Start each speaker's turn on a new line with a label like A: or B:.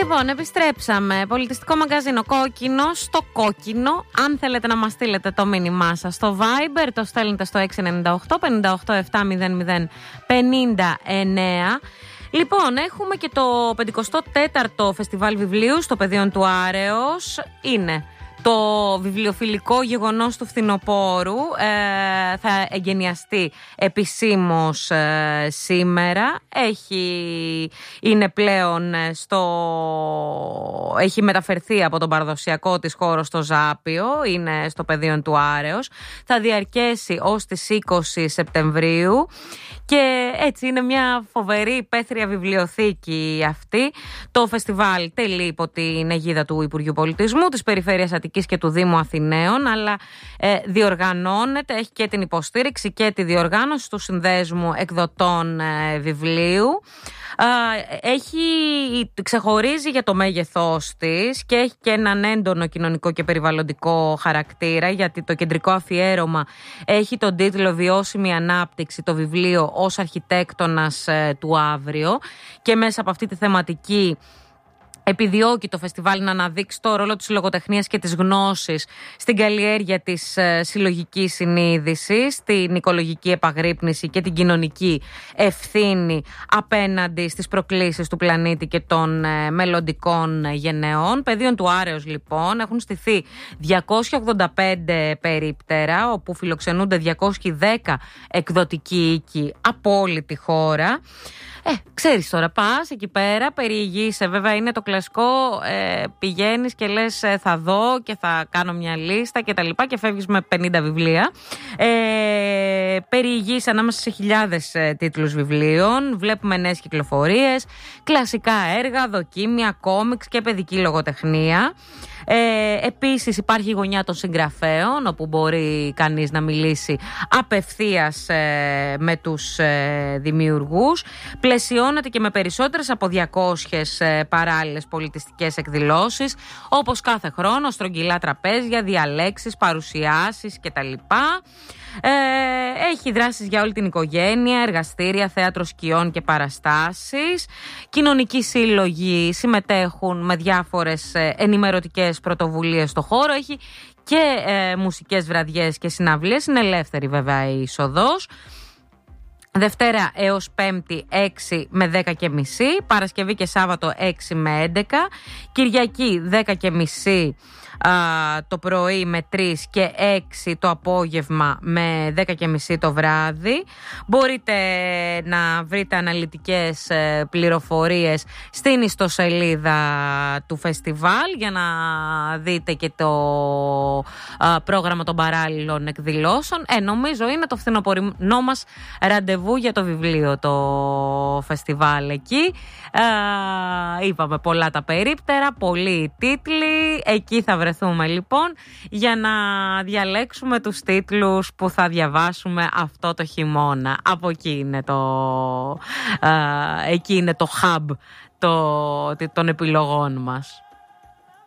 A: Λοιπόν, επιστρέψαμε. Πολιτιστικό μαγκαζίνο Κόκκινο στο Κόκκινο. Αν θέλετε να μας στείλετε το μήνυμά σας στο Viber, το στέλνετε στο 698 58 700 59. Λοιπόν, έχουμε και το 54ο Φεστιβάλ Βιβλίου στο Πεδίον του Άρεος. Είναι το βιβλιοφιλικό γεγονός του φθινοπόρου, θα εγκαινιαστεί επισήμως σήμερα. Είναι πλέον έχει μεταφερθεί από τον παραδοσιακό της χώρο στο Ζάπιο, είναι στο Πεδίον του Άρεος. Θα διαρκέσει ως τις 20 Σεπτεμβρίου και έτσι είναι μια φοβερή υπαίθρια βιβλιοθήκη αυτή. Το φεστιβάλ τελεί υπό την αιγίδα του Υπουργείου Πολιτισμού, της Περιφέρειας Αττικής και του Δήμου Αθηναίων, αλλά διοργανώνεται, έχει και την υποστήριξη και τη διοργάνωση του Συνδέσμου Εκδοτών Βιβλίου. Ξεχωρίζει για το μέγεθός της και έχει και έναν έντονο κοινωνικό και περιβαλλοντικό χαρακτήρα, γιατί το κεντρικό αφιέρωμα έχει τον τίτλο «Βιώσιμη ανάπτυξη, το βιβλίο ως αρχιτέκτονας του αύριο», και μέσα από αυτή τη θεματική επιδιώκει το φεστιβάλ να αναδείξει το ρόλο της λογοτεχνίας και της γνώσης στην καλλιέργεια της συλλογικής συνείδησης, την οικολογική επαγρύπνηση και την κοινωνική ευθύνη απέναντι στις προκλήσεις του πλανήτη και των μελλοντικών γενεών. Πεδίον του Άρεος, λοιπόν, έχουν στηθεί 285 περίπτερα, όπου φιλοξενούνται 210 εκδοτικοί οίκοι από όλη τη χώρα. Ξέρεις τώρα, πας εκεί πέρα, περιηγείσαι. Βέβαια είναι το κλασικό, πηγαίνεις και λες θα δω και θα κάνω μια λίστα και τα λοιπά, και φεύγεις με 50 βιβλία. Περιηγείσαι ανάμεσα σε χιλιάδες τίτλους βιβλίων. Βλέπουμε νέες κυκλοφορίες, κλασικά έργα, δοκίμια, κόμιξ και παιδική λογοτεχνία. Επίσης υπάρχει η γωνιά των συγγραφέων, όπου μπορεί κανείς να μιλήσει απευθείας με τους δημιουργούς. Πλαισιώνεται και με περισσότερες από 200 παράλληλες πολιτιστικές εκδηλώσεις, όπως κάθε χρόνο, στρογγυλά τραπέζια, διαλέξεις, παρουσιάσεις κτλ. Έχει δράσεις για όλη την οικογένεια, εργαστήρια, θέατρο σκιών και παραστάσεις. Κοινωνικοί σύλλογοι συμμετέχουν με διάφορες ενημερωτικές πρωτοβουλίες στο χώρο. Έχει και μουσικές βραδιές και συναυλίες. Είναι ελεύθερη βέβαια η είσοδος. Δευτέρα έως Πέμπτη 6 με 10.30, Παρασκευή και Σάββατο 6 με 11, Κυριακή 10.30 το πρωί με 3 και 6 το απόγευμα με 10.30 το βράδυ. Μπορείτε να βρείτε αναλυτικές πληροφορίες στην ιστοσελίδα του φεστιβάλ για να δείτε και το πρόγραμμα των παράλληλων εκδηλώσεων. Νομίζω είναι το φθινοπορεινό μας ραντεβού για το βιβλίο το φεστιβάλ εκεί. Είπαμε πολλά τα περίπτερα, πολλοί τίτλοι. Εκεί θα βρεθούμε λοιπόν για να διαλέξουμε τους τίτλους που θα διαβάσουμε αυτό το χειμώνα. Από εκεί είναι το hub των επιλογών μας.